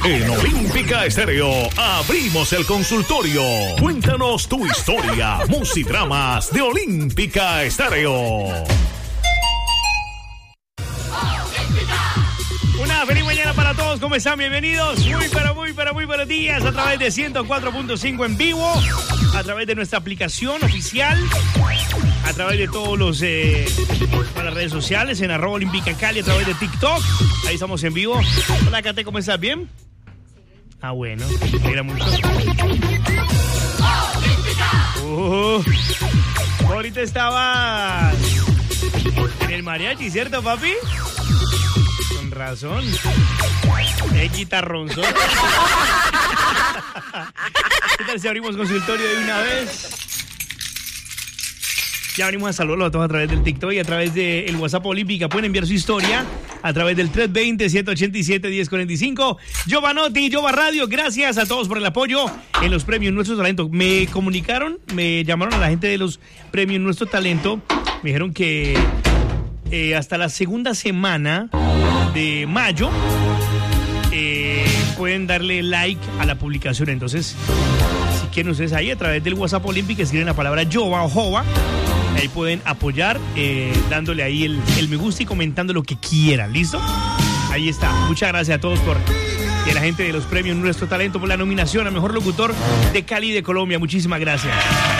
En Olímpica Estéreo abrimos el consultorio. Cuéntanos tu historia. Musidramas de Olímpica Estéreo. Una feliz mañana para todos, ¿cómo están? Bienvenidos, muy buenos días a través de 104.5 en vivo, a través de nuestra aplicación oficial, a través de todos los para las redes sociales, en @OlímpicaCali, a través de TikTok, ahí estamos en vivo. Hola, Kate, ¿cómo estás? ¿Bien? Ah, bueno, me alegra mucho. Ahorita estabas en el mariachi, ¿cierto, papi? Con razón. Es guitarronzo. ¿Qué tal si abrimos consultorio de una vez? Ya venimos a saludarlos a todos a través del TikTok y a través del WhatsApp Olímpica. Pueden enviar su historia a través del 320-187-1045. Giovanotti, Giova Radio, gracias a todos por el apoyo en los premios Nuestro Talento. Me comunicaron, me llamaron a la gente de los premios Nuestro Talento. Me dijeron que hasta la segunda semana de mayo pueden darle like a la publicación. Entonces, si quieren ustedes ahí a través del WhatsApp Olímpica escriben la palabra Giova o Jova. Ahí pueden apoyar dándole ahí el me gusta y comentando lo que quieran. ¿Listo? Ahí está. Muchas gracias a todos y a la gente de los premios Nuestro Talento por la nominación a Mejor Locutor de Cali de Colombia. Muchísimas gracias.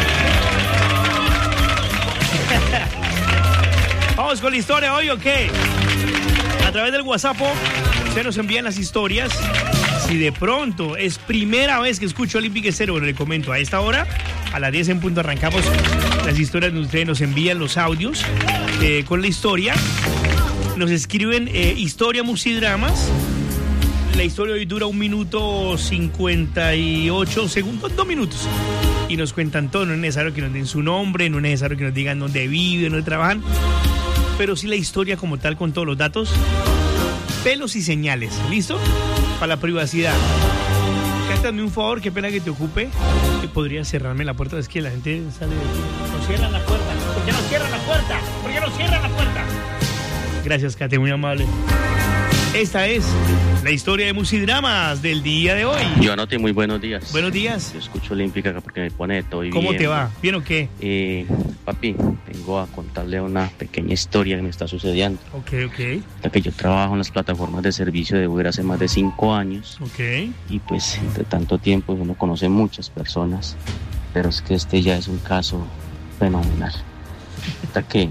Vamos con la historia hoy, ¿ok? A través del WhatsApp ustedes nos envían las historias. Si de pronto es primera vez que escucho Olímpica Estéreo, les comento a esta hora, a las 10 en punto arrancamos las historias donde ustedes nos envían los audios con la historia. Nos escriben historia musidramas. La historia hoy dura 1 minuto 58 segundos, 2 minutos. Y nos cuentan todo, no es necesario que nos den su nombre, no es necesario que nos digan dónde viven, dónde trabajan, pero sí la historia como tal con todos los datos, pelos y señales, ¿listo? Para la privacidad. Cántame un favor, qué pena que te ocupe, que podría cerrarme la puerta, es que la gente sale de aquí. Nos cierran la puerta, ¿por qué nos cierran la puerta? ¿Por qué nos cierran la puerta? Gracias, Kate, muy amable. Esta es la historia de Musidramas del día de hoy. Yo anoté muy buenos días. Buenos días. Yo escucho Olímpica acá porque me pone de todo y ¿Cómo bien. te va? ¿Bien o qué? Papi, vengo a contarle una pequeña historia que me está sucediendo. Ok. Ya que yo trabajo en las plataformas de servicio de Uber hace más de 5 años. Ok. Y pues entre tanto tiempo uno conoce muchas personas, pero es que este ya es un caso fenomenal. Hasta que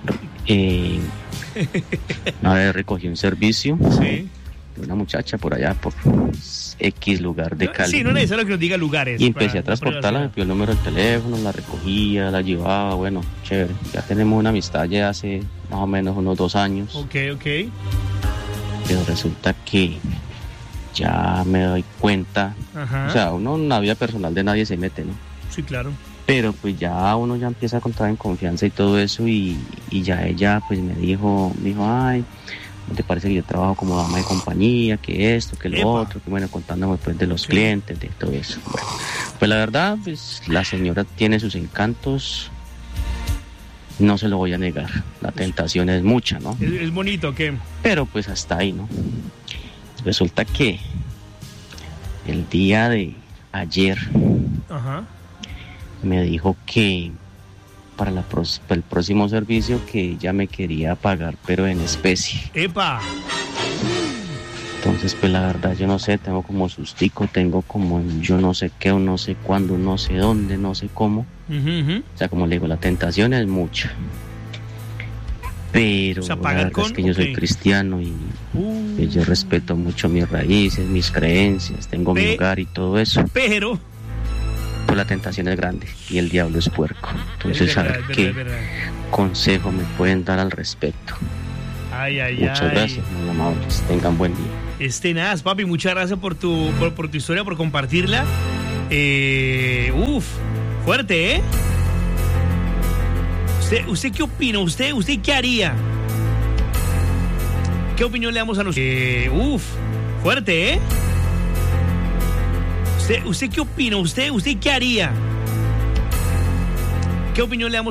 una vez recogí un servicio de una muchacha por allá, por X lugar de Cali. Sí, no es necesario que nos diga lugares. Y empecé a transportarla, me pidió el número del teléfono, la recogía, la llevaba, bueno, chévere. Ya tenemos una amistad ya hace más o menos unos 2 años. Ok. Pero resulta que ya me doy cuenta, o sea, uno en la vida personal de nadie se mete, ¿no? Sí, claro. Pero pues ya uno ya empieza a contar en confianza y todo eso y ya ella pues me dijo, ay, ¿no te parece que yo trabajo como dama de compañía, que esto, que lo otro? Que bueno, contándome pues de los clientes, de todo eso. Bueno, pues la verdad, pues la señora tiene sus encantos, no se lo voy a negar, la tentación es mucha, ¿no? Es bonito, ¿qué? Pero pues hasta ahí, ¿no? Resulta que el día de ayer me dijo que para el próximo servicio que ella me quería pagar, pero en especie. ¡Epa! Entonces, pues la verdad, yo no sé, tengo como sustico, tengo como yo no sé qué, o no sé cuándo, no sé dónde, no sé cómo. O sea, como le digo, la tentación es mucha. Pero la verdad es que yo soy cristiano y yo respeto mucho mis raíces, mis creencias, tengo mi hogar y todo eso. Pero pues la tentación es grande y el diablo es puerco. Entonces, ¿saber qué consejo me pueden dar al respecto? Muchas gracias, muy amables. Tengan buen día. Nada, papi, muchas gracias por tu historia, por compartirla. Fuerte, ¿eh? ¿Usted qué opina? ¿Usted qué haría? ¿Qué opinión le damos a nosotros? Fuerte, ¿eh? ¿Usted qué opina? ¿Usted qué haría? ¿Qué opinión le damos?